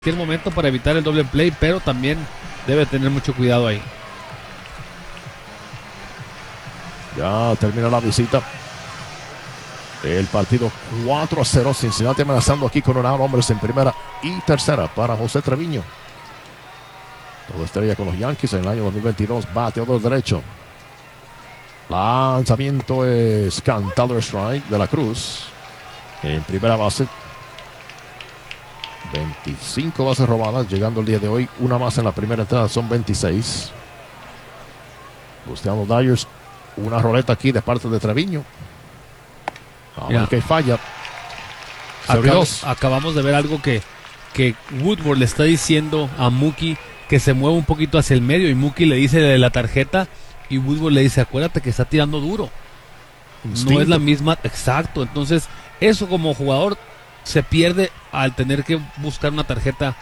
cualquier momento para evitar el doble play, pero también debe tener mucho cuidado ahí. Ya termina la visita. El partido 4-0. Cincinnati amenazando aquí con un out, hombres en primera y tercera para José Treviño. Todo estrella con los Yankees en el año 2022. Bateador derecho. Lanzamiento es cantado strike de la Cruz. En primera base. 25 bases robadas. Llegando el día de hoy. Una más en la primera entrada. Son 26. Buscando Dyers. Una roleta aquí de parte de Treviño. A ver que falla. Acabamos de ver algo que Woodward le está diciendo a Mookie que se mueva un poquito hacia el medio, y Mookie le dice de la tarjeta y Woodward le dice, acuérdate que está tirando duro. Instinto. No es la misma, exacto. Entonces eso como jugador se pierde al tener que buscar una tarjeta